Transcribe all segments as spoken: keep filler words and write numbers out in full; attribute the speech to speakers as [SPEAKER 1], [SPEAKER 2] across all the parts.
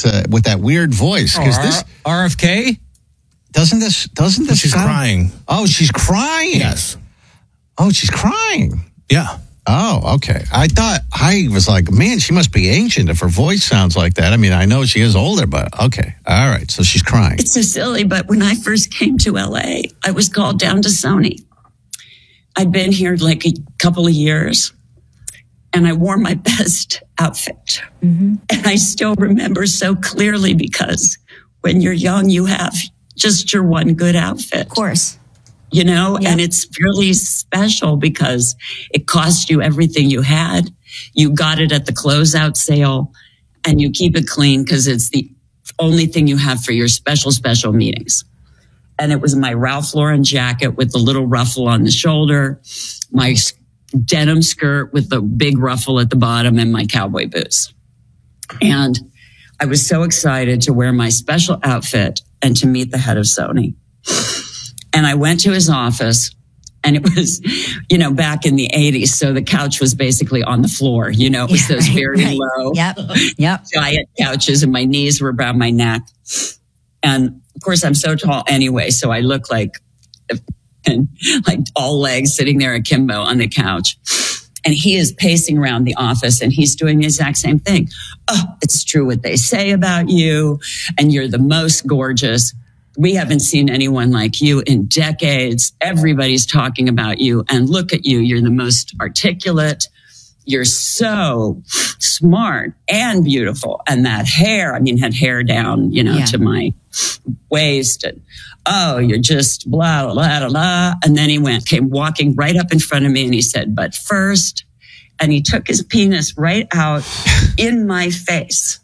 [SPEAKER 1] uh, with that weird voice. Because
[SPEAKER 2] oh,
[SPEAKER 1] this
[SPEAKER 2] R F K
[SPEAKER 1] doesn't this doesn't this
[SPEAKER 3] she's
[SPEAKER 1] sound,
[SPEAKER 3] crying.
[SPEAKER 1] Oh, she's crying.
[SPEAKER 3] Yes.
[SPEAKER 1] Oh, she's crying.
[SPEAKER 3] Yeah.
[SPEAKER 1] Oh, okay. I thought, I was like, man, she must be ancient if her voice sounds like that. I mean, I know she is older, but okay. All right. So she's crying.
[SPEAKER 4] It's so silly, but when I first came to L A, I was called down to Sony. I'd been here like a couple of years, and I wore my best outfit. Mm-hmm. And I still remember so clearly because when you're young, you have just your one good outfit.
[SPEAKER 5] Of course.
[SPEAKER 4] You know,
[SPEAKER 5] yep.
[SPEAKER 4] And it's really special because it cost you everything you had. You got it at the closeout sale, and you keep it clean because it's the only thing you have for your special, special meetings. And it was my Ralph Lauren jacket with the little ruffle on the shoulder, my denim skirt with the big ruffle at the bottom, and my cowboy boots. And I was so excited to wear my special outfit and to meet the head of Sony. And I went to his office, and it was, you know, back in the eighties. So the couch was basically on the floor. You know, it was
[SPEAKER 5] yeah,
[SPEAKER 4] those
[SPEAKER 5] right,
[SPEAKER 4] very
[SPEAKER 5] right.
[SPEAKER 4] low,
[SPEAKER 5] yep, yep.
[SPEAKER 4] giant couches, and my knees were around my neck. And of course, I'm so tall anyway, so I look like, and like all legs sitting there akimbo on the couch. And he is pacing around the office, and he's doing the exact same thing. Oh, it's true what they say about you, and you're the most gorgeous. We haven't seen anyone like you in decades. Everybody's talking about you. And look at you. You're the most articulate. You're so smart and beautiful. And that hair, I mean, had hair down, you know, yeah. to my waist. And, oh, you're just blah, blah, blah, blah. And then he went, came walking right up in front of me, and he said, but first, and he took his penis right out in my face.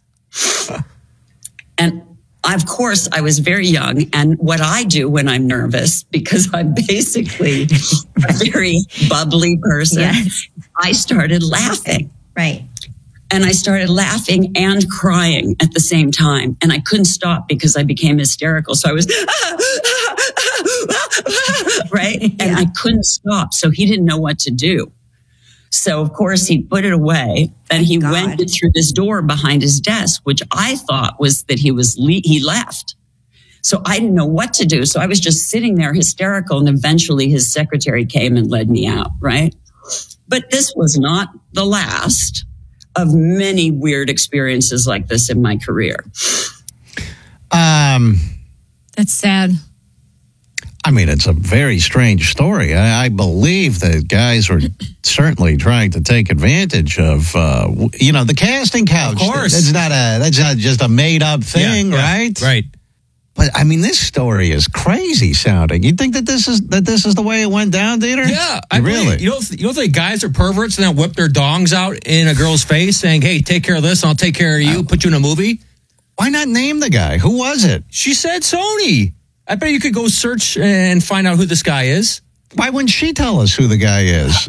[SPEAKER 4] And of course, I was very young, and what I do when I'm nervous, because I'm basically a very bubbly person, yes. I started laughing.
[SPEAKER 5] Right.
[SPEAKER 4] And I started laughing and crying at the same time, and I couldn't stop because I became hysterical. So I was, right? Yeah. And I couldn't stop, so he didn't know what to do. So, of course, he put it away, and he God. went through this door behind his desk, which I thought was that he was le- he left. So I didn't know what to do. So I was just sitting there hysterical, and eventually his secretary came and led me out, right? But this was not the last of many weird experiences like this in my career.
[SPEAKER 1] Um,
[SPEAKER 6] That's sad.
[SPEAKER 1] I mean, it's a very strange story. I, I believe that guys were certainly trying to take advantage of, uh, you know, the casting couch.
[SPEAKER 2] Of course.
[SPEAKER 1] That's not a, that's not just a made up thing,
[SPEAKER 2] yeah, yeah,
[SPEAKER 1] right?
[SPEAKER 2] Right.
[SPEAKER 1] But I mean, this story is crazy sounding. You think that this is that this is the way it went down, Dieter?
[SPEAKER 2] Yeah, I
[SPEAKER 1] really.
[SPEAKER 2] Believe, you don't you don't think guys are perverts and then whip their dongs out in a girl's face, saying, "Hey, take care of this, and I'll take care of you." Uh, put you in a movie.
[SPEAKER 1] Why not name the guy? Who was it?
[SPEAKER 2] She said Sony. I bet you could go search and find out who this guy is.
[SPEAKER 1] Why wouldn't she tell us who the guy is?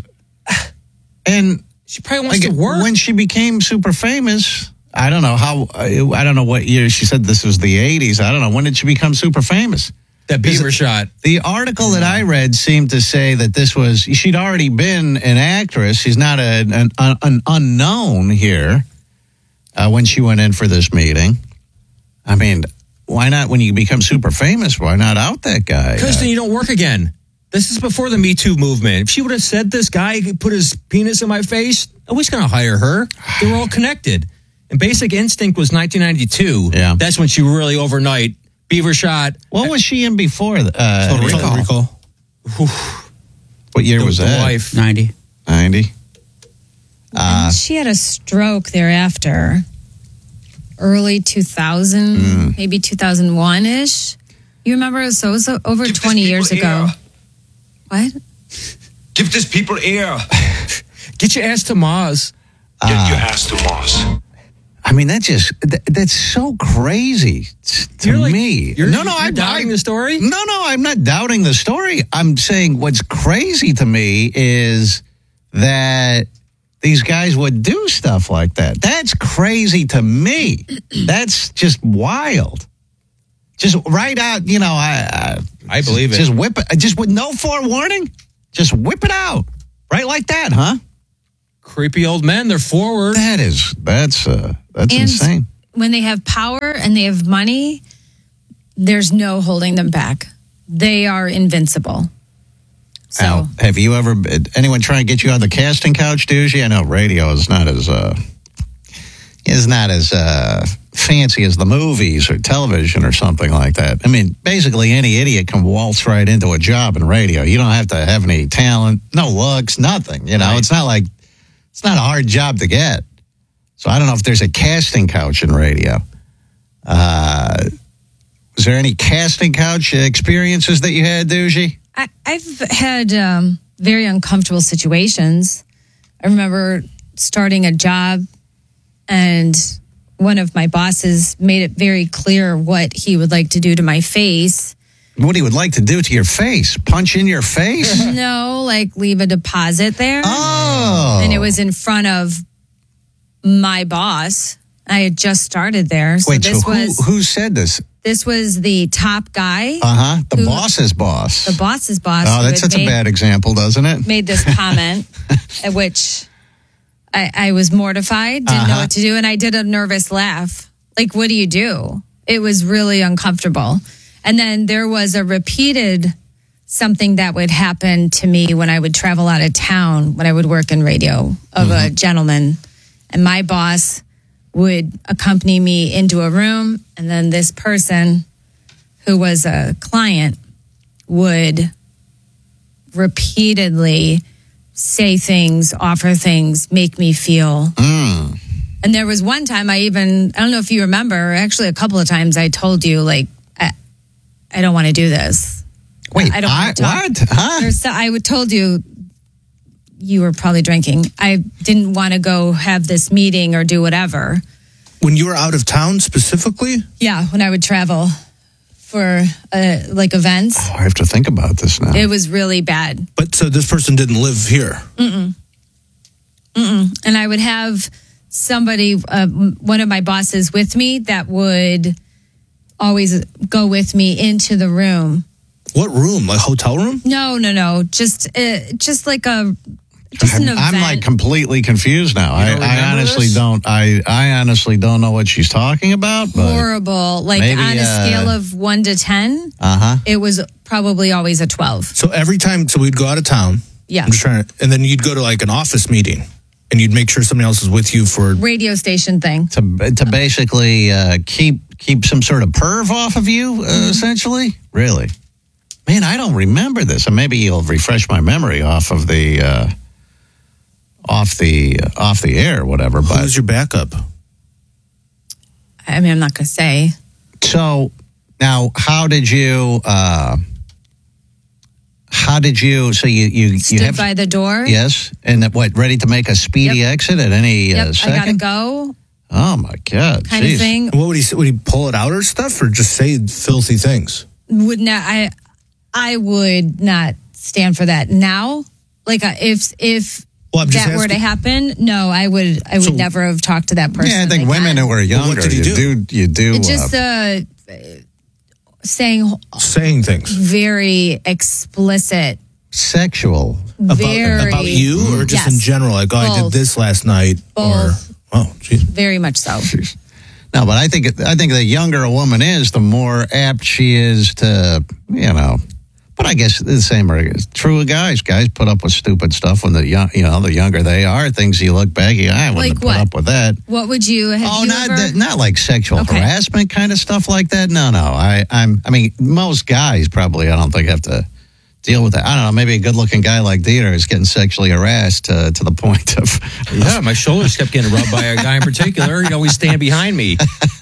[SPEAKER 1] And
[SPEAKER 2] she probably wants
[SPEAKER 1] like,
[SPEAKER 2] to work.
[SPEAKER 1] When she became super famous, I don't know how, I don't know what year. She said this was the eighties. I don't know. When did she become super famous?
[SPEAKER 2] That beaver shot.
[SPEAKER 1] The article that I read seemed to say that this was, she'd already been an actress. She's not a, an, an unknown here uh, when she went in for this meeting. I mean, why not, when you become super famous, why not out that guy?
[SPEAKER 2] Because then you don't work again. This is before the Me Too movement. If she would have said this guy put his penis in my face, nobody's going to hire her. They were all connected. And Basic Instinct was nineteen ninety-two.
[SPEAKER 1] Yeah.
[SPEAKER 2] That's when she really overnight, beaver shot.
[SPEAKER 1] What was she in before? Uh,
[SPEAKER 3] Total Recall. Recall.
[SPEAKER 1] What year
[SPEAKER 2] the,
[SPEAKER 1] was
[SPEAKER 2] the
[SPEAKER 1] that?
[SPEAKER 2] Wife.
[SPEAKER 3] ninety.
[SPEAKER 1] ninety.
[SPEAKER 6] Uh, and she had a stroke thereafter. Early two thousand, mm. maybe two thousand one-ish. You remember? So it was over Give twenty years ago.
[SPEAKER 7] Air.
[SPEAKER 6] What?
[SPEAKER 7] Give these people air.
[SPEAKER 2] Get your ass to Mars.
[SPEAKER 7] Get uh, your ass to Mars.
[SPEAKER 1] I mean, that just, that, that's so crazy to
[SPEAKER 2] you're like,
[SPEAKER 1] me.
[SPEAKER 2] You're,
[SPEAKER 1] no, no,
[SPEAKER 2] you're
[SPEAKER 1] I'm
[SPEAKER 2] doubting
[SPEAKER 1] I,
[SPEAKER 2] the story?
[SPEAKER 1] No, no, I'm not doubting the story. I'm saying what's crazy to me is that these guys would do stuff like that. That's crazy to me. That's just wild. Just right out, you know, I
[SPEAKER 2] I, I believe
[SPEAKER 1] just,
[SPEAKER 2] it.
[SPEAKER 1] Just whip it, just with no forewarning. Just whip it out. Right like that, huh?
[SPEAKER 2] Creepy old men, they're forward.
[SPEAKER 1] That is, that's, uh, that's
[SPEAKER 6] and
[SPEAKER 1] insane.
[SPEAKER 6] when they have power and they have money, there's no holding them back. They are invincible. So,
[SPEAKER 1] Now, have you ever, anyone try and get you on the casting couch, Doogie? I know radio is not as, uh, is not as uh, fancy as the movies or television or something like that. I mean, basically any idiot can waltz right into a job in radio. You don't have to have any talent, no looks, nothing. You know,
[SPEAKER 2] Right.
[SPEAKER 1] it's not like, it's not a hard job to get. So I don't know if there's a casting couch in radio. Uh, was there any casting couch experiences that you had, Doogie?
[SPEAKER 6] I, I've had um, very uncomfortable situations. I remember starting a job, and one of my bosses made it very clear what he would like to do to my face.
[SPEAKER 1] What he would like to do to your face? Punch in your face?
[SPEAKER 6] No, like leave a deposit there.
[SPEAKER 1] Oh.
[SPEAKER 6] And it was in front of my boss. I had just started there. So
[SPEAKER 1] Wait,
[SPEAKER 6] this
[SPEAKER 1] so who,
[SPEAKER 6] was
[SPEAKER 1] who said this?
[SPEAKER 6] this was the top guy,
[SPEAKER 1] Uh-huh. The
[SPEAKER 6] Who-
[SPEAKER 1] boss's boss.
[SPEAKER 6] the boss's boss.
[SPEAKER 1] oh,
[SPEAKER 6] who
[SPEAKER 1] that's,
[SPEAKER 6] had
[SPEAKER 1] that's a
[SPEAKER 6] made-
[SPEAKER 1] bad example, doesn't it?
[SPEAKER 6] made this comment, at which I, I was mortified, didn't know
[SPEAKER 1] Uh-huh.
[SPEAKER 6] what to do, and I did a nervous laugh. Like, what do you do? It was really uncomfortable. And then there was a repeated something that would happen to me when I would travel out of town, when I would work in radio, of a gentleman. And my boss would accompany me into a room, and then this person who was a client would repeatedly say things, offer things, make me feel.
[SPEAKER 1] Mm.
[SPEAKER 6] And there was one time I even, I don't know if you remember, actually a couple of times I told you, like, I, I don't want to do this.
[SPEAKER 1] Wait,
[SPEAKER 6] I don't
[SPEAKER 1] I,
[SPEAKER 6] wanna talk.
[SPEAKER 1] what? Huh?
[SPEAKER 6] There's so, I would told you, you were probably drinking. I didn't want to go have this meeting or do whatever.
[SPEAKER 3] When you were out of town specifically?
[SPEAKER 6] Yeah, when I would travel for uh, like events,
[SPEAKER 1] Oh, I have to think about this now.
[SPEAKER 6] it was really bad.
[SPEAKER 3] But so this person didn't live here.
[SPEAKER 6] And I would have somebody, uh, one of my bosses with me that would always go with me into the room.
[SPEAKER 3] What room? Like hotel room?
[SPEAKER 6] No, no, no. Just, uh, just like a, just an
[SPEAKER 1] I'm,
[SPEAKER 6] event.
[SPEAKER 1] I'm like completely confused now. I,
[SPEAKER 2] don't
[SPEAKER 1] I
[SPEAKER 2] remember
[SPEAKER 1] honestly
[SPEAKER 2] this?
[SPEAKER 1] don't. I, I honestly don't know what she's talking about. But
[SPEAKER 6] horrible. Like
[SPEAKER 1] maybe,
[SPEAKER 6] on a
[SPEAKER 1] uh,
[SPEAKER 6] scale of one to ten,
[SPEAKER 1] uh huh.
[SPEAKER 6] it was probably always a twelve.
[SPEAKER 3] So every time, so we'd go out of town.
[SPEAKER 6] Yeah.
[SPEAKER 3] I'm just trying to, and then you'd go to like an office meeting and you'd make sure somebody else is with you for.
[SPEAKER 6] Radio station thing.
[SPEAKER 1] To to basically uh, keep keep some sort of perv off of you, uh, essentially. Really, man, I don't remember this. And maybe you'll refresh my memory off of the uh, off the uh, off the air, or whatever. But
[SPEAKER 3] Who's your backup?
[SPEAKER 6] I mean, I'm not going to say.
[SPEAKER 1] so now, how did you? Uh, how did you? So you you
[SPEAKER 6] Stood
[SPEAKER 1] you have
[SPEAKER 6] by the door.
[SPEAKER 1] yes, and that, what? Ready to make a speedy
[SPEAKER 6] Yep.
[SPEAKER 1] exit at any
[SPEAKER 6] Yep,
[SPEAKER 1] uh,
[SPEAKER 6] I
[SPEAKER 1] second?
[SPEAKER 6] gotta go,
[SPEAKER 1] Oh my god!
[SPEAKER 6] kind
[SPEAKER 1] Jeez.
[SPEAKER 6] of thing.
[SPEAKER 3] What would he say? Would he pull it out or stuff or just say filthy things?
[SPEAKER 6] Would not. I. I would not stand for that now. Like uh, if if
[SPEAKER 3] Well, I'm just
[SPEAKER 6] that were to
[SPEAKER 3] asking-
[SPEAKER 6] happen, no, I would. I would
[SPEAKER 3] So-
[SPEAKER 6] never have talked to that person.
[SPEAKER 1] Yeah, I think
[SPEAKER 6] like
[SPEAKER 1] women
[SPEAKER 6] that.
[SPEAKER 1] who are
[SPEAKER 3] Well, what
[SPEAKER 1] younger,
[SPEAKER 3] did he
[SPEAKER 1] you
[SPEAKER 3] do?
[SPEAKER 1] do you do
[SPEAKER 6] It just
[SPEAKER 1] uh,
[SPEAKER 6] uh, saying
[SPEAKER 3] Saying things
[SPEAKER 6] very explicit,
[SPEAKER 1] sexual.
[SPEAKER 3] about,
[SPEAKER 6] very
[SPEAKER 3] about you or just
[SPEAKER 6] Yes.
[SPEAKER 3] in general? Like, oh, I did
[SPEAKER 6] Both.
[SPEAKER 3] this last night.
[SPEAKER 6] Both.
[SPEAKER 3] Or, oh, geez.
[SPEAKER 6] very much so.
[SPEAKER 1] Jeez. No, but I think I think the younger a woman is, the more apt she is to, you know. But I guess the same is true of guys. Guys put up with stupid stuff when the young, you know, the younger they are. Things you look back, you, I wouldn't
[SPEAKER 6] Like
[SPEAKER 1] have put
[SPEAKER 6] what?
[SPEAKER 1] up with that.
[SPEAKER 6] What would you have
[SPEAKER 1] Oh,
[SPEAKER 6] you
[SPEAKER 1] not
[SPEAKER 6] ever?
[SPEAKER 1] that, not like sexual
[SPEAKER 6] Okay.
[SPEAKER 1] harassment kind of stuff like that. No, no. I, I'm. I mean, most guys probably I don't think have to deal with that. I don't know. Maybe a good-looking guy like Dieter is getting sexually harassed uh, to the point of.
[SPEAKER 2] Yeah, my shoulders kept getting rubbed by a guy in particular. He'd always stand behind me.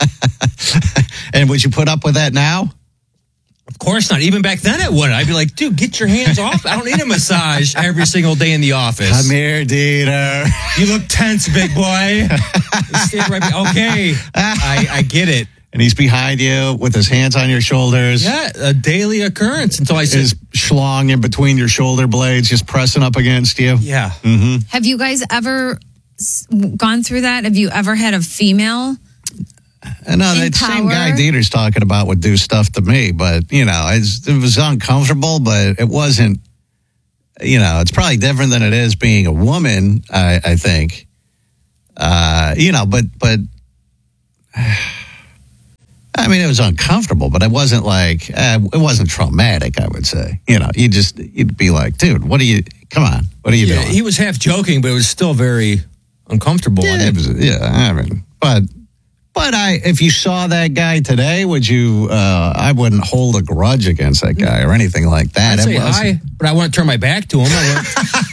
[SPEAKER 1] And would you put up with that now?
[SPEAKER 2] Of course not. Even back then, it wouldn't. I'd be like, dude, get your hands off. I don't need a massage every single day in the office.
[SPEAKER 1] Come here, Dieter.
[SPEAKER 2] You look tense, big boy. Stand right be- okay, I, I get it.
[SPEAKER 1] And he's behind you with his hands on your shoulders.
[SPEAKER 2] Yeah, a daily occurrence until I
[SPEAKER 1] His
[SPEAKER 2] said,
[SPEAKER 1] schlong in between your shoulder blades, just pressing up against you.
[SPEAKER 2] yeah.
[SPEAKER 6] Have you guys ever s- gone through that? Have you ever had a female?
[SPEAKER 1] I know
[SPEAKER 6] In
[SPEAKER 1] that same
[SPEAKER 6] power.
[SPEAKER 1] guy Dieter's talking about would do stuff to me, but you know, it's, it was uncomfortable, but it wasn't. You know, it's probably different than it is being a woman. I, I think. Uh, you know, but but I mean, it was uncomfortable, but it wasn't like, uh, it wasn't traumatic, I would say. You know, you just, you'd be like, dude, what are you, come on, what are you
[SPEAKER 2] Yeah,
[SPEAKER 1] doing?
[SPEAKER 2] he was half joking, but it was still very uncomfortable.
[SPEAKER 1] Yeah, it was, yeah, I mean, but, but I, if you saw that guy today, would you, uh, I wouldn't hold a grudge against that guy or anything like that.
[SPEAKER 2] I'd say
[SPEAKER 1] It wasn't-
[SPEAKER 2] hi, but I wouldn't turn my back to him. I went,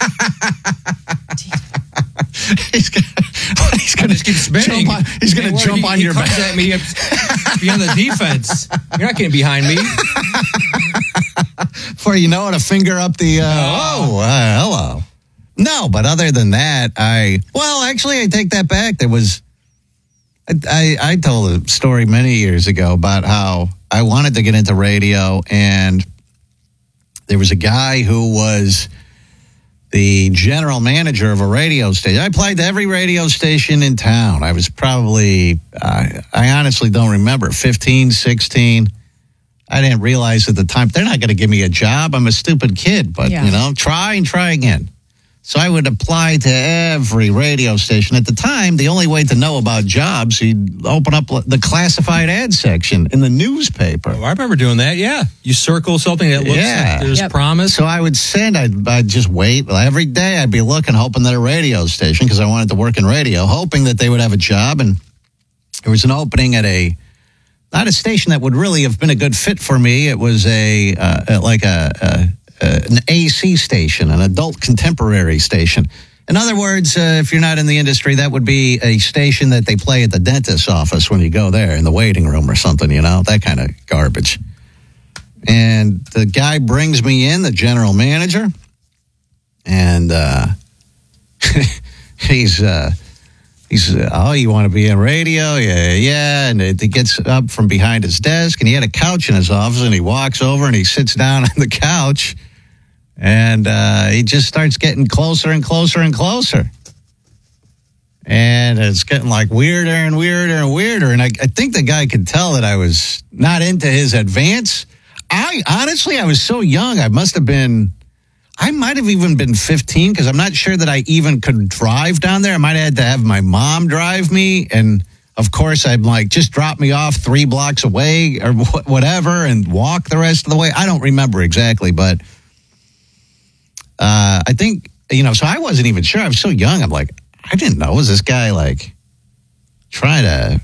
[SPEAKER 1] he's gonna, he's
[SPEAKER 2] I
[SPEAKER 1] gonna
[SPEAKER 2] just keep spinning.
[SPEAKER 1] jump on, he's gonna
[SPEAKER 2] Hey,
[SPEAKER 1] jump
[SPEAKER 2] he,
[SPEAKER 1] on
[SPEAKER 2] he
[SPEAKER 1] your
[SPEAKER 2] comes
[SPEAKER 1] back.
[SPEAKER 2] at me be on the defense. You're not getting behind me.
[SPEAKER 1] Before you know it, a finger up the, uh, oh, uh, hello. No, but other than that, I, well, actually, I take that back. There was, I, I, I told a story many years ago about how I wanted to get into radio, and there was a guy who was the general manager of a radio station. I applied to every radio station in town. I was probably, I, I honestly don't remember, fifteen, sixteen. I didn't realize at the time, they're not going to give me a job. I'm a stupid kid, but,
[SPEAKER 6] Yeah.
[SPEAKER 1] you know, try and try again. So I would apply to every radio station. At the time, the only way to know about jobs, you'd open up the classified ad section in the newspaper.
[SPEAKER 2] Oh, I remember doing that. Yeah, you circle something that looks
[SPEAKER 1] Yeah.
[SPEAKER 2] like there's
[SPEAKER 6] Yep.
[SPEAKER 2] promise.
[SPEAKER 1] So I would send, I'd, I'd just wait. Every day I'd be looking, hoping that a radio station, because I wanted to work in radio, hoping that they would have a job. And there was an opening at a, not a station that would really have been a good fit for me. It was a, uh, like a, a, an A C station, an adult contemporary station. In other words, uh, if you're not in the industry, that would be a station that they play at the dentist's office when you go there in the waiting room or something, you know, that kind of garbage. And the guy brings me in, the general manager, and uh, he's, uh, he's, uh, oh, you want to be in radio? Yeah, yeah. And he gets up from behind his desk, and he had a couch in his office, and he walks over and he sits down on the couch, and uh, he just starts getting closer and closer and closer. And it's getting like weirder and weirder and weirder. And I, I think the guy could tell that I was not into his advance. I honestly, I was so young. I must have been, I might have even been fifteen, because I'm not sure that I even could drive down there. I might have had to have my mom drive me. And of course, I'm like, just drop me off three blocks away or wh- whatever and walk the rest of the way. I don't remember exactly, but uh, I think, you know, so I wasn't even sure. I was so young. I'm like, I didn't know. Was this guy like trying to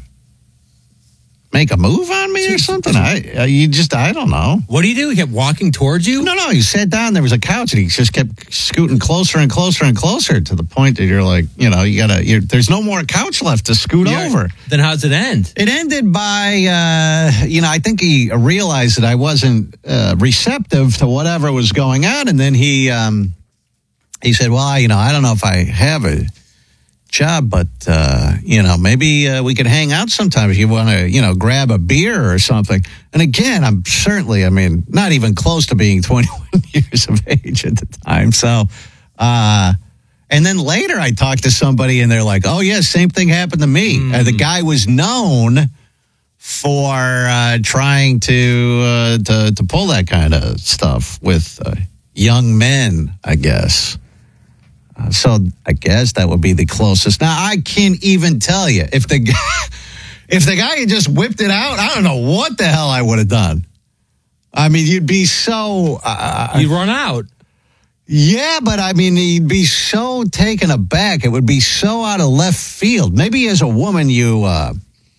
[SPEAKER 1] make a move on me or something? I, uh, you just, I don't know.
[SPEAKER 2] What do you do? He kept walking towards you?
[SPEAKER 1] No, no, he sat down. There was a couch, and he just kept scooting closer and closer and closer to the point that you're like, you know, you gotta. You're, there's no more couch left to scoot
[SPEAKER 2] Yeah.
[SPEAKER 1] over.
[SPEAKER 2] Then how does it end?
[SPEAKER 1] It ended by, uh, you know, I think he realized that I wasn't uh, receptive to whatever was going on, and then he um, he said, "Well, you know, I don't know if I have a job, but uh, you know, maybe uh, we could hang out sometime if you want to, you know, grab a beer or something." And again, I'm certainly, I mean, not even close to being twenty-one years of age at the time. So, uh, and then later I talked to somebody, and they're like, "Oh yeah, same thing happened to me."
[SPEAKER 2] Mm.
[SPEAKER 1] Uh, the guy was known for uh, trying to, uh, to to pull that kind of stuff with uh, young men, I guess. Uh, so I guess that would be the closest. Now I can't even tell you if the guy, if the guy had just whipped it out, I don't know what the hell I would have done. I mean, you'd be so uh,
[SPEAKER 2] You run out.
[SPEAKER 1] yeah, but I mean, you'd be so taken aback. It would be so out of left field. Maybe as a woman, you, uh,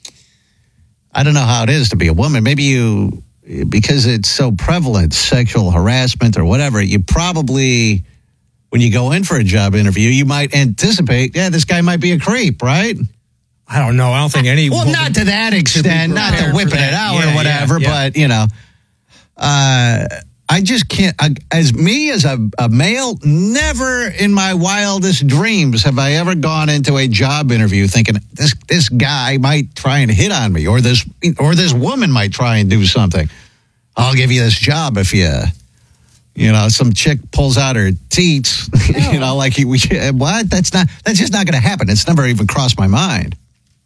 [SPEAKER 1] I don't know how it is to be a woman. Maybe you, because it's so prevalent, sexual harassment or whatever, you probably, when you go in for a job interview, you might anticipate, yeah, this guy might be a creep, right?
[SPEAKER 2] I don't know. I don't think any.
[SPEAKER 1] Well,
[SPEAKER 2] woman
[SPEAKER 1] not to that extent, not to
[SPEAKER 2] prepared for
[SPEAKER 1] whipping
[SPEAKER 2] that.
[SPEAKER 1] it out
[SPEAKER 2] Yeah,
[SPEAKER 1] or whatever,
[SPEAKER 2] yeah, yeah.
[SPEAKER 1] but, you know, uh, I just can't, I, as me as a, a male, never in my wildest dreams have I ever gone into a job interview thinking this this guy might try and hit on me, or this or this woman might try and do something. I'll give you this job if you, you know, some chick pulls out her teats, you know, like we, what? That's not, that's just not going to happen. It's never even crossed my mind.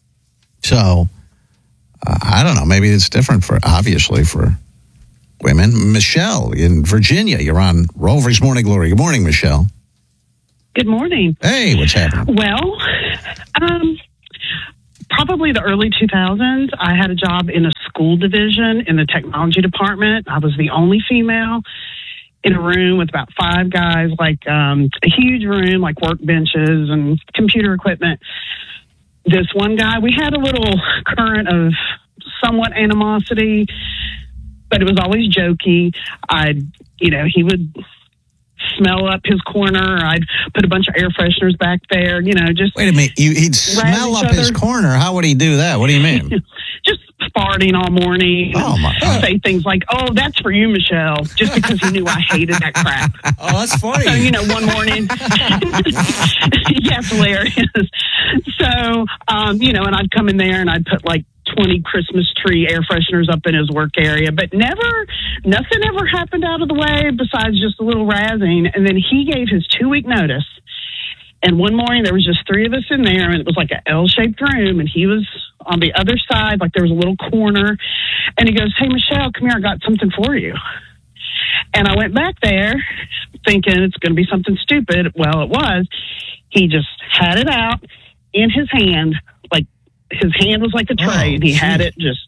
[SPEAKER 1] So, uh, I don't know. Maybe it's different for, obviously, for women. Michelle in Virginia, you're on Rover's Morning Glory. Good morning, Michelle.
[SPEAKER 5] Good morning.
[SPEAKER 1] Hey, what's happening?
[SPEAKER 5] Well, um, probably the early two thousands. I had a job in a school division in the technology department. I was the only female in a room with about five guys, like um, a huge room, like workbenches and computer equipment. This one guy, we had a little current of somewhat animosity, but it was always jokey. I'd, you know, he would smell up his corner. I'd put a bunch of air fresheners back there, you know, just...
[SPEAKER 1] Wait a minute. You, he'd smell up his corner. How would he do that? What do you mean?
[SPEAKER 5] Just farting all morning.
[SPEAKER 1] Oh, my God.
[SPEAKER 5] Say things like, oh, that's for you, Michelle, just because he knew I hated that crap.
[SPEAKER 2] Oh, that's funny.
[SPEAKER 5] So, you know, one morning... yes, hilarious. So, um, you know, and I'd come in there and I'd put like twenty Christmas tree air fresheners up in his work area, but never, nothing ever happened out of the way besides just a little razzing. And then he gave his two week notice. And one morning there was just three of us in there, and it was like an L-shaped room, and he was on the other side, like there was a little corner. And he goes, hey, Michelle, come here, I got something for you. And I went back there thinking it's going to be something stupid. Well, it was. He just had it out in his hand, like his hand was like a tray, oh, and he geez. had it just,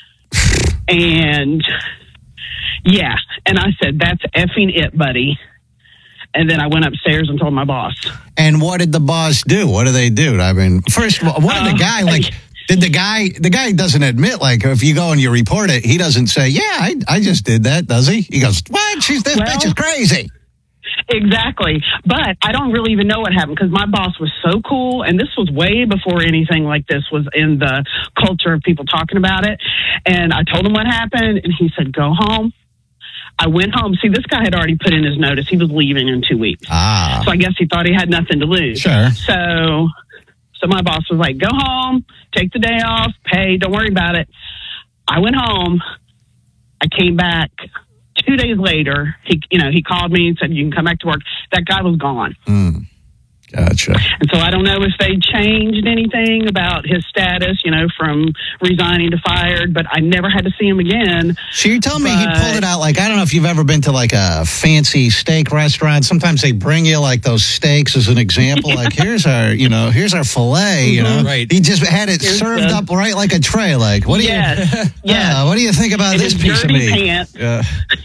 [SPEAKER 5] and yeah. And I said, that's effing it, buddy. And then I went upstairs and told my boss.
[SPEAKER 1] And what did the boss do? What do they do? I mean, first of all, what did the guy, like, did the guy, the guy doesn't admit, like, if you go and you report it, he doesn't say, yeah, I, I just did that, does he? He goes, what? She's, this well, bitch is crazy.
[SPEAKER 5] Exactly. But I don't really even know what happened because my boss was so cool. And this was way before anything like this was in the culture of people talking about it. And I told him what happened, and he said, go home. I went home. See, this guy had already put in his notice. He was leaving in two weeks.
[SPEAKER 1] Ah.
[SPEAKER 5] So I guess he thought he had nothing to lose.
[SPEAKER 1] Sure.
[SPEAKER 5] So, so my boss was like, go home, take the day off, pay, don't worry about it. I went home. I came back two days later. He, you know, he called me and said, you can come back to work. That guy was gone.
[SPEAKER 1] Mm. Gotcha.
[SPEAKER 5] And so I don't know if they changed anything about his status, you know, from resigning to fired, but I never had to see him again.
[SPEAKER 1] So you're telling me he pulled it out, like, I don't know if you've ever been to like a fancy steak restaurant. Sometimes they bring you like those steaks as an example. Like, here's our, you know, here's our filet, you know.
[SPEAKER 2] Right.
[SPEAKER 1] He just had it
[SPEAKER 5] Here's
[SPEAKER 1] served
[SPEAKER 5] the-
[SPEAKER 1] up right like a tray. Like, what do
[SPEAKER 5] Yes.
[SPEAKER 1] you,
[SPEAKER 5] Yes.
[SPEAKER 1] uh, what do you think about
[SPEAKER 5] In
[SPEAKER 1] this
[SPEAKER 5] his
[SPEAKER 1] piece of
[SPEAKER 5] dirty
[SPEAKER 1] meat?
[SPEAKER 5] pants.
[SPEAKER 1] Uh,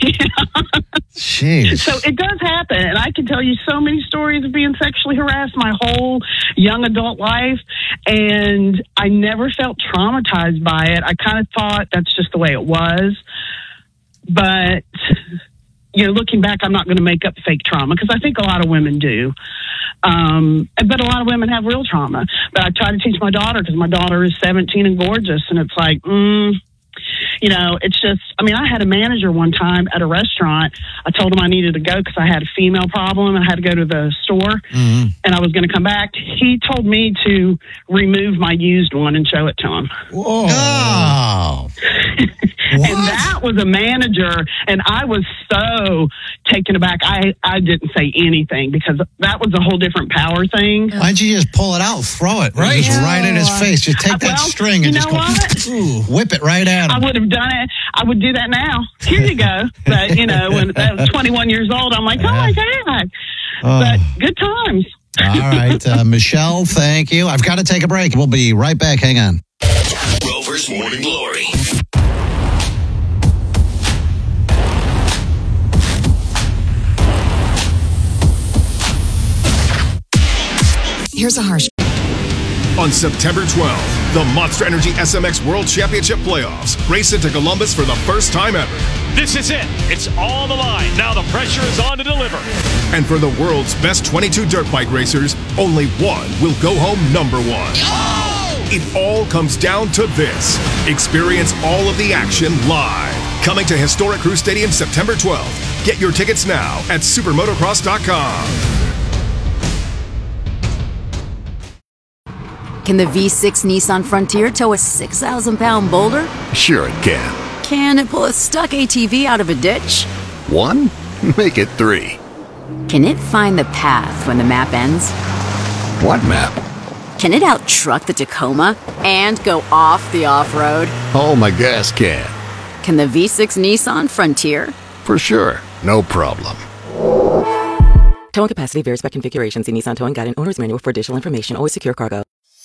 [SPEAKER 1] Jeez.
[SPEAKER 5] So it does happen, and I can tell you so many stories of being sexually harassed my whole young adult life, and I never felt traumatized by it. I kind of thought that's just the way it was. But, you know, looking back, I'm not going to make up fake trauma because I think a lot of women do. Um, but a lot of women have real trauma. But I try to teach my daughter because my daughter is seventeen and gorgeous, and it's like, mm, you know, it's just, I mean, I had a manager one time at a restaurant. I told him I needed to go because I had a female problem. I had to go to the store,
[SPEAKER 1] mm-hmm.
[SPEAKER 5] and I was going to come back. He told me to remove my used one and show it to him.
[SPEAKER 1] Whoa. Oh.
[SPEAKER 5] And that was a manager, and I was so taken aback. I, I didn't say anything because that was a whole different power thing.
[SPEAKER 1] Why don't you just pull it out, throw it,
[SPEAKER 2] Right.
[SPEAKER 1] just right in his
[SPEAKER 6] No.
[SPEAKER 1] face. Just take that
[SPEAKER 5] Well,
[SPEAKER 1] string and
[SPEAKER 5] you
[SPEAKER 1] just
[SPEAKER 5] know
[SPEAKER 1] go,
[SPEAKER 5] what?
[SPEAKER 1] ooh, whip it right at
[SPEAKER 5] I
[SPEAKER 1] him.
[SPEAKER 5] would have done it. I would do that now. Here you go. But, you know, when I was twenty-one years old, I'm like, oh, my God.
[SPEAKER 1] Oh.
[SPEAKER 5] But good times.
[SPEAKER 1] All right, uh, Michelle, thank you. I've got to take a break. We'll be right back. Hang on.
[SPEAKER 8] Rover's Morning Glory.
[SPEAKER 9] Here's a harsh.
[SPEAKER 10] On September twelfth, the Monster Energy S M X World Championship Playoffs race into Columbus for the first time ever.
[SPEAKER 11] This is it. It's all the line. Now the pressure is on to deliver.
[SPEAKER 10] And for the world's best twenty-two dirt bike racers, only one will go home number one. Oh! It all comes down to this. Experience all of the action live. Coming to Historic Crew Stadium September twelfth. Get your tickets now at supermotocross dot com.
[SPEAKER 9] Can the V six Nissan Frontier tow a six thousand pound boulder?
[SPEAKER 12] Sure it can.
[SPEAKER 9] Can it pull a stuck A T V out of a ditch?
[SPEAKER 12] One? Make it three.
[SPEAKER 9] Can it find the path when the map ends?
[SPEAKER 12] What map?
[SPEAKER 9] Can it out-truck the Tacoma and go off the off-road?
[SPEAKER 12] Oh, my gas can.
[SPEAKER 9] Can the V six Nissan Frontier?
[SPEAKER 12] For sure. No problem.
[SPEAKER 13] Towing capacity varies by configuration. See Nissan Towing Guide and Owner's Manual for additional information. Always secure cargo.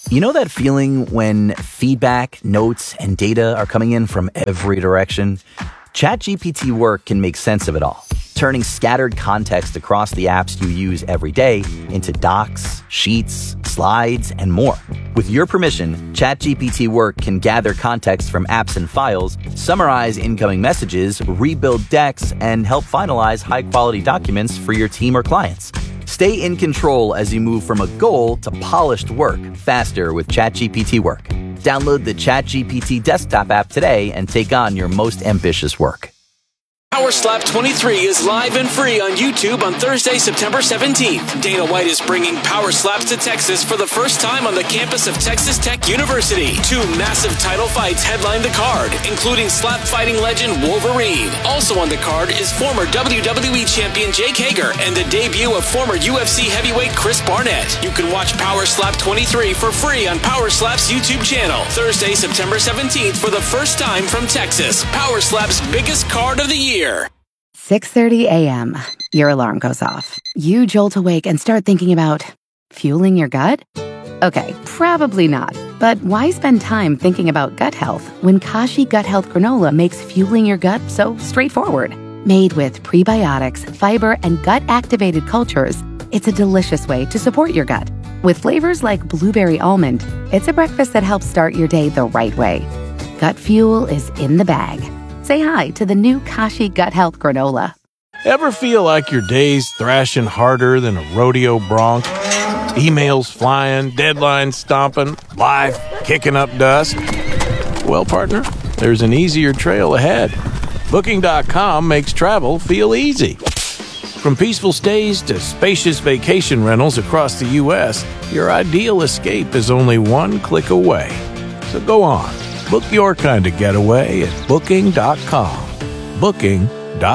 [SPEAKER 13] You know that feeling when feedback, notes, and data are coming in from every direction? ChatGPT Work can make sense of it all, turning scattered context across the apps you use every day into docs, sheets, slides, and more. With your permission, ChatGPT Work can gather context from apps and files, summarize incoming messages, rebuild decks, and help finalize high-quality documents for your team or clients. Stay in control as you move from a goal to polished work faster with ChatGPT Work. Download the ChatGPT desktop app today and take on your most ambitious work.
[SPEAKER 14] Power Slap twenty-three is live and free on YouTube on Thursday, September seventeenth. Dana White is bringing Power Slaps to Texas for the first time on the campus of Texas Tech University. Two massive title fights headline the card, including slap fighting legend Wolverine. Also on the card is former W W E champion Jake Hager and the debut of former U F C heavyweight Chris Barnett. You can watch Power Slap twenty-three for free on Power Slap's YouTube channel. Thursday, September seventeenth for the first time from Texas. Power Slap's biggest card of the year.
[SPEAKER 15] six thirty a.m. Your alarm goes off. You jolt awake and start thinking about fueling your gut? Okay, probably not. But why spend time thinking about gut health when Kashi Gut Health Granola makes fueling your gut so straightforward? Made with prebiotics, fiber, and gut-activated cultures, it's a delicious way to support your gut. With flavors like blueberry almond, it's a breakfast that helps start your day the right way. Gut fuel is in the bag. Say hi to the new Kashi Gut Health Granola.
[SPEAKER 16] Ever feel like your day's thrashing harder than a rodeo bronc? Emails flying, deadlines stomping, life kicking up dust? Well, partner, there's an easier trail ahead. Booking dot com makes travel feel easy. From peaceful stays to spacious vacation rentals across the U S, your ideal escape is only one click away. So go on. Book your kind of getaway at Booking dot com. Booking.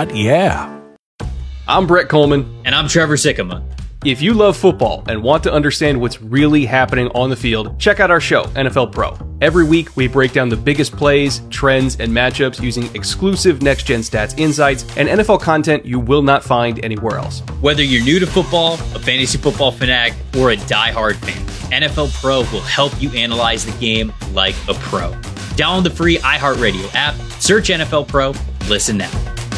[SPEAKER 16] Yeah.
[SPEAKER 17] I'm Brett Coleman.
[SPEAKER 18] And I'm Trevor Sikkema.
[SPEAKER 17] If you love football and want to understand what's really happening on the field, check out our show, N F L Pro. Every week, we break down the biggest plays, trends, and matchups using exclusive next-gen stats insights and N F L content you will not find anywhere else.
[SPEAKER 18] Whether you're new to football, a fantasy football fanatic, or a diehard fan, N F L Pro will help you analyze the game like a pro. Download the free iHeartRadio app, search N F L Pro, listen now.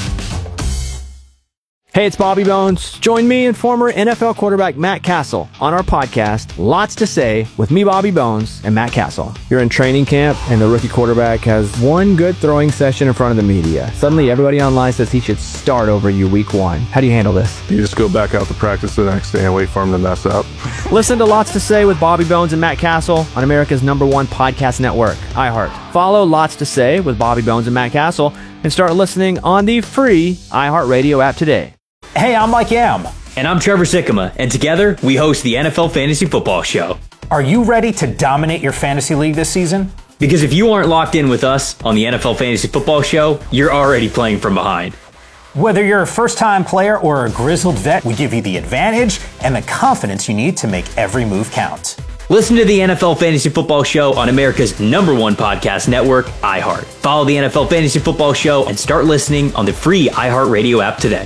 [SPEAKER 19] Hey, it's Bobby Bones. Join me and former N F L quarterback Matt Castle on our podcast, Lots to Say, with me, Bobby Bones, and Matt Castle. You're in training camp, and the rookie quarterback has one good throwing session in front of the media. Suddenly, everybody online says he should start over you week one. How do you handle this?
[SPEAKER 20] You just go back out to practice the next day and wait for him to mess up.
[SPEAKER 19] Listen to Lots to Say with Bobby Bones and Matt Castle on America's number one podcast network, iHeart. Follow Lots to Say with Bobby Bones and Matt Castle and start listening on the free iHeartRadio app today.
[SPEAKER 21] Hey, I'm Mike Yam.
[SPEAKER 18] And I'm Trevor Sikkema, and together we host the N F L Fantasy Football Show.
[SPEAKER 21] Are you ready to dominate your fantasy league this season?
[SPEAKER 18] Because if you aren't locked in with us on the N F L Fantasy Football Show, you're already playing from behind.
[SPEAKER 21] Whether you're a first-time player or a grizzled vet, we give you the advantage and the confidence you need to make every move count.
[SPEAKER 18] Listen to the N F L Fantasy Football Show on America's number one podcast network, iHeart. Follow the N F L Fantasy Football Show and start listening on the free iHeartRadio app today.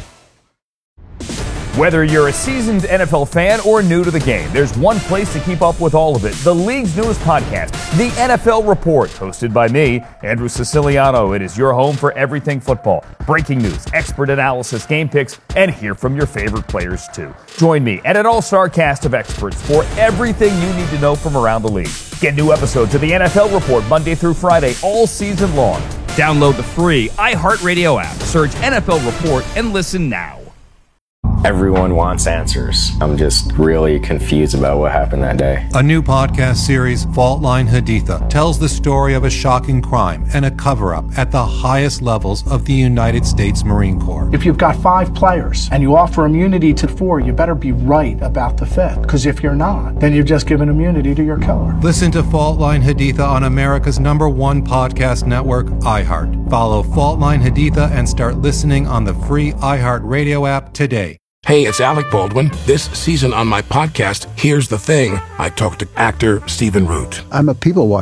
[SPEAKER 22] Whether you're a seasoned N F L fan or new to the game, there's one place to keep up with all of it. The league's newest podcast, The N F L Report, hosted by me, Andrew Siciliano. It is your home for everything football. Breaking news, expert analysis, game picks, and hear from your favorite players too. Join me and an all-star cast of experts for everything you need to know from around the league. Get new episodes of The N F L Report Monday through Friday all season long. Download the free iHeartRadio app, search N F L Report, and listen now.
[SPEAKER 23] Everyone wants answers. I'm just really confused about what happened that day.
[SPEAKER 24] A new podcast series, Fault Line Haditha, tells the story of a shocking crime and a cover-up at the highest levels of the United States Marine Corps.
[SPEAKER 25] If you've got five players and you offer immunity to four, you better be right about the fifth. Because if you're not, then you've just given immunity to your killer.
[SPEAKER 24] Listen to Fault Line Haditha on America's number one podcast network, iHeart. Follow Fault Line Haditha and start listening on the free iHeartRadio app today.
[SPEAKER 26] Hey, it's Alec Baldwin. This season on my podcast, Here's the Thing, I talked to actor Stephen Root.
[SPEAKER 27] I'm a people watcher.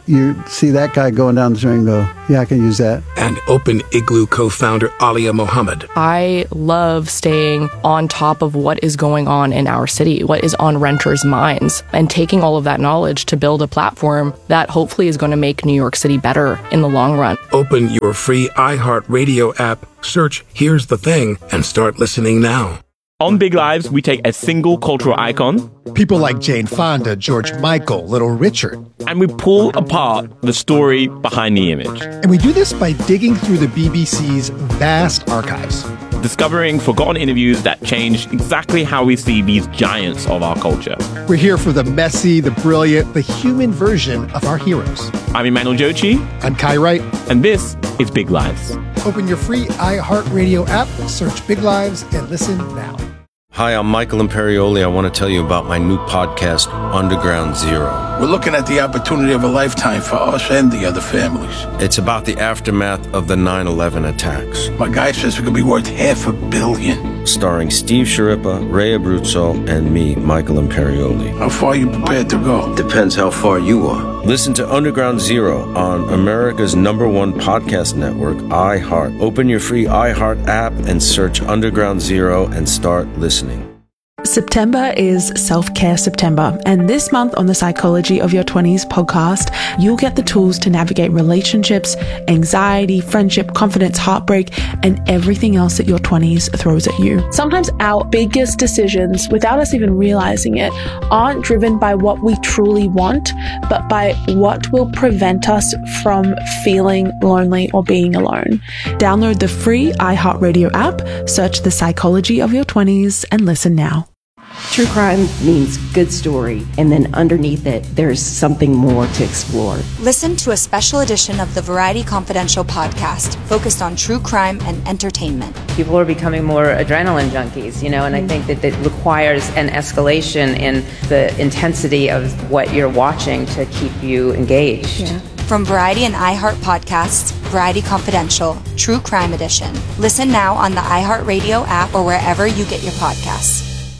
[SPEAKER 2] you see that guy going down the street and go, yeah, I can use that.
[SPEAKER 26] And Open Igloo co-founder Alia Mohammed.
[SPEAKER 3] I love staying on top of what is going on in our city, what is on renters' minds, and taking all of that knowledge to build a platform that hopefully is going to make New York City better in the long run.
[SPEAKER 26] Open your free iHeartRadio app, search Here's the Thing, and start listening now.
[SPEAKER 4] On Big Lives, we take a single cultural icon,
[SPEAKER 5] people like Jane Fonda, George Michael, Little Richard,
[SPEAKER 4] and we pull apart the story behind the image.
[SPEAKER 5] And we do this by digging through the B B C's vast archives,
[SPEAKER 4] discovering forgotten interviews that changed exactly how we see these giants of our culture.
[SPEAKER 5] We're here for the messy, the brilliant, the human version of our heroes.
[SPEAKER 4] I'm Emmanuel Jochi.
[SPEAKER 5] I'm Kai Wright.
[SPEAKER 4] And this is Big Lives.
[SPEAKER 5] Open your free iHeartRadio app, search Big Lives, and listen now.
[SPEAKER 6] Hi, I'm Michael Imperioli. I want to tell you about my new podcast, Underground Zero.
[SPEAKER 7] We're looking at the opportunity of a lifetime for us and the other families.
[SPEAKER 6] It's about the aftermath of the nine eleven attacks.
[SPEAKER 7] My guy says it could be worth half a billion.
[SPEAKER 6] Starring Steve Sciarippa, Ray Abruzzo, and me, Michael Imperioli.
[SPEAKER 7] How far are you prepared to go?
[SPEAKER 6] Depends how far you are. Listen to Underground Zero on America's number one podcast network, iHeart. Open your free iHeart app and search Underground Zero and start listening.
[SPEAKER 27] September is Self-Care September, and this month on the Psychology of Your twenties podcast, you'll get the tools to navigate relationships, anxiety, friendship, confidence, heartbreak, and everything else that your twenties throws at you.
[SPEAKER 28] Sometimes our biggest decisions, without us even realizing it, aren't driven by what we truly want, but by what will prevent us from feeling lonely or being alone. Download the free iHeartRadio app, search the Psychology of Your twenties, and listen now.
[SPEAKER 29] True crime means good story, and then underneath it, there's something more to explore.
[SPEAKER 30] Listen to a special edition of the Variety Confidential podcast focused on true crime and entertainment.
[SPEAKER 31] People are becoming more adrenaline junkies, you know, and I think that it requires an escalation in the intensity of what you're watching to keep you engaged.
[SPEAKER 30] Yeah. From Variety and iHeart podcasts, Variety Confidential, True Crime Edition. Listen now on the iHeartRadio app or wherever you get your podcasts.